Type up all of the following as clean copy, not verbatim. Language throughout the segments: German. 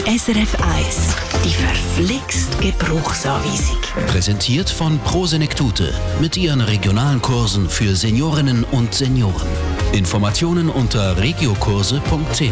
SRF 1, die verflixt Gebrauchsanweisung. Präsentiert von Pro Senektute mit ihren regionalen Kursen für Seniorinnen und Senioren. Informationen unter regiokurse.ch.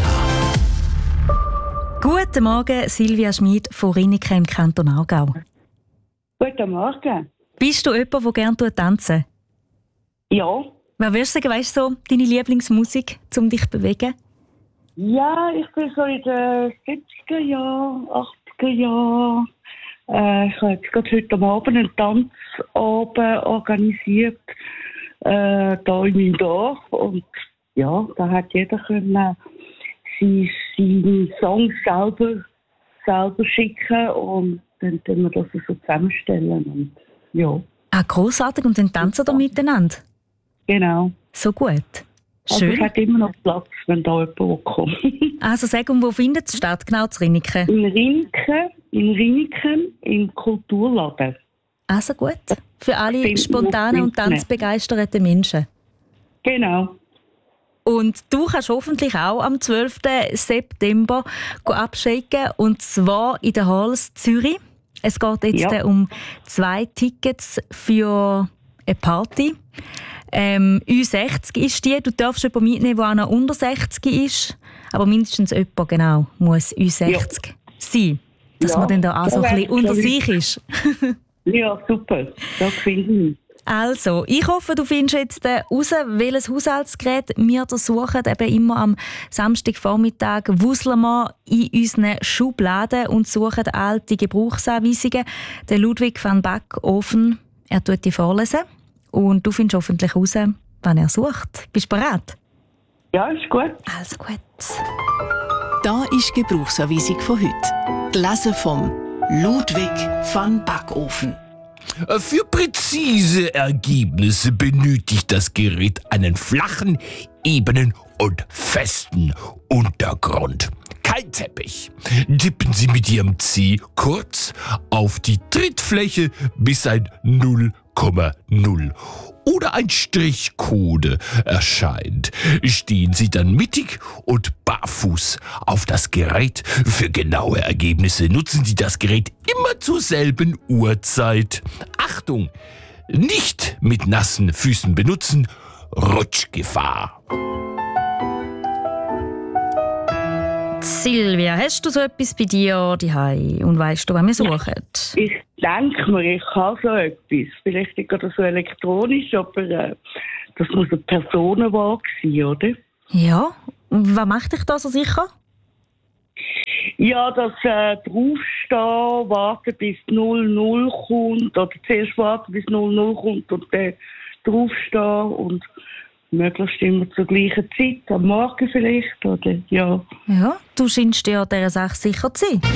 Guten Morgen, Silvia Schmid von Riniken im Kanton Aargau. Guten Morgen. Bist du jemand, der gerne tanzen? Ja. Was würdest du sagen, weißt du, so deine Lieblingsmusik, um dich zu bewegen? Ja, ich bin so in den 70er Jahren, 80er Jahren. Ich habe jetzt gerade heute Abend einen Tanzabend organisiert, hier in meinem Dorf. Und ja, da hat jeder können seine Songs selber schicken und dann können wir das so zusammenstellen. Und, ja. Ah, grossartig. Und dann tanzen da miteinander? Genau. So gut. Also Schön. es hat immer noch Platz, wenn da jemand kommt. Also sag, wo findet es statt, genau zu Riniken? In Riniken, im Kulturladen. Also gut. Für alle Finden wir spontanen und tanzbegeisterten Menschen. Genau. Und du kannst hoffentlich auch am 12. September abschicken, und zwar in der Halls Zürich. Es geht jetzt um 2 Tickets für eine Party. Ü60 ist die. Du darfst jemanden mitnehmen, der auch noch unter 60 ist. Aber mindestens jemand, genau, muss Ü60 sein. Dass man dann da auch so ein bisschen unter sich ist. Ja, super. Das finde ich. Also, ich hoffe, du findest jetzt heraus, welches Haushaltsgerät wir da suchen. Eben immer am Samstagvormittag wuseln wir in unseren Schubladen und suchen alte Gebrauchsanweisungen. Der Ludwig van Backofen, er tut die vorlesen. Und du findest hoffentlich heraus, wann er sucht. Bist du bereit? Ja, ist gut. Also gut. Da ist die Gebrauchsanweisung von heute. Gelesen vom Ludwig van Backofen. Für präzise Ergebnisse benötigt das Gerät einen flachen, ebenen und festen Untergrund. Kein Teppich. Tippen Sie mit Ihrem Zeh kurz auf die Trittfläche, bis ein 0,0 oder ein Strichcode erscheint. Stehen Sie dann mittig und barfuß auf das Gerät. Für genaue Ergebnisse nutzen Sie das Gerät immer zur selben Uhrzeit. Achtung! Nicht mit nassen Füßen benutzen. Rutschgefahr. Silvia, hast du so etwas bei dir daheim und weißt du, was wir suchen? Ich denke mir, ich habe so etwas. Vielleicht nicht gerade so elektronisch, aber das muss eine Personenwaage sein, oder? Ja, und was macht dich da so sicher? Ja, das draufstehen, warten bis 00 kommt, oder zuerst warten bis 00 kommt und dann draufstehen und möglichst immer zur gleichen Zeit, am Morgen vielleicht, oder ja. Ja, du scheinst dir dieser Sache sicher zu sein.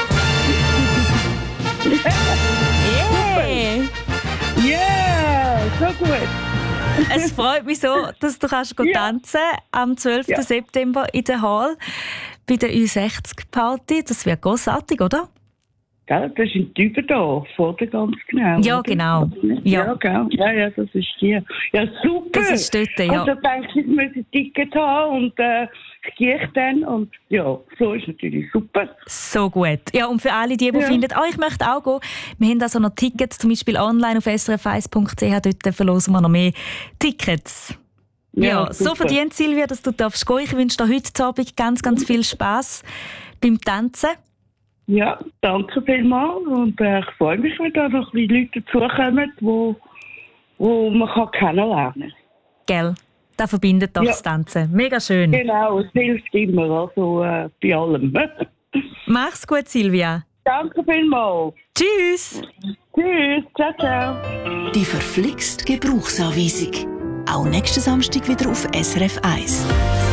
Yeah, so gut. Es freut mich so, dass du kannst tanzen am 12. September in der Hall bei der Ü60-Party. Das wird grossartig, oder? Ja, das ist in Dübendorf, oder? Ganz genau. Ja, oder? genau. Ja, genau. Ja, das ist hier. Ja, super. Das ist dort, ja. Also denke ich, ich muss ein Ticket haben und gehe dann. Und ja, so ist natürlich super. So gut. Ja, und für alle, die finden, ich möchte auch gehen. Wir haben also noch Tickets, zum Beispiel online auf srf1.ch. Dort verlosen wir noch mehr Tickets. Ja, so verdient, Silvia, dass du darfst gehen. Ich wünsche dir heute Abend ganz, ganz viel Spass beim Tanzen. Ja, danke vielmals. Und ich freue mich, wenn da noch ein bisschen Leute dazukommen, die man kennenlernen kann. Gell, das verbindet doch das Tanzen. Mega schön. Genau, es hilft immer, also bei allem. Mach's gut, Silvia. Danke vielmals. Tschüss. Tschüss, ciao, ciao. Die verflixt Gebrauchsanweisung. Auch nächsten Samstag wieder auf SRF 1.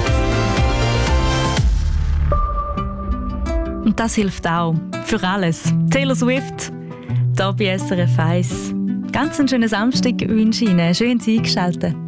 Und das hilft auch für alles. Taylor Swift, hier bei SRF 1. Ganz einen schönen Samstag wünsche ich Ihnen. Schön, dass Sie eingeschaltet.